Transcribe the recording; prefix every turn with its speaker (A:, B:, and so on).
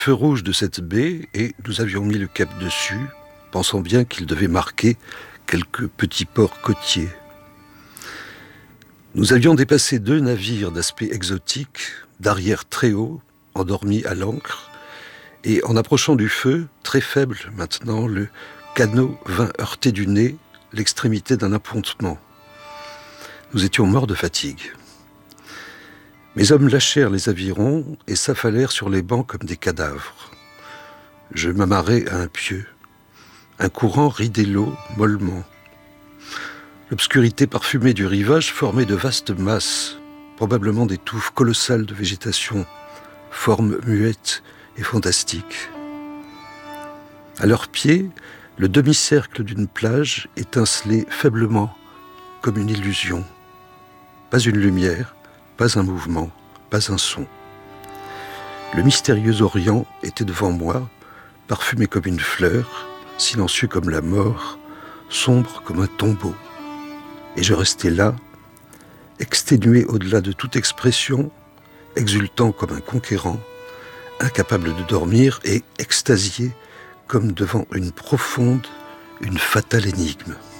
A: feu rouge de cette baie et nous avions mis le cap dessus, pensant bien qu'il devait marquer quelques petits ports côtiers. Nous avions dépassé 2 navires d'aspect exotique, d'arrière très haut, endormis à l'ancre, et en approchant du feu, très faible maintenant, le canot vint heurter du nez l'extrémité d'un appontement. Nous étions morts de fatigue. Mes hommes lâchèrent les avirons et s'affalèrent sur les bancs comme des cadavres. Je m'amarrai à un pieu. Un courant ridait l'eau mollement. L'obscurité parfumée du rivage formait de vastes masses, probablement des touffes colossales de végétation, formes muettes et fantastiques. À leurs pieds, le demi-cercle d'une plage étincelait faiblement comme une illusion. Pas une lumière, pas un mouvement, pas un son. Le mystérieux Orient était devant moi, parfumé comme une fleur, silencieux comme la mort, sombre comme un tombeau. Et je restais là, exténué au-delà de toute expression, exultant comme un conquérant, incapable de dormir et extasié comme devant une profonde, une fatale énigme.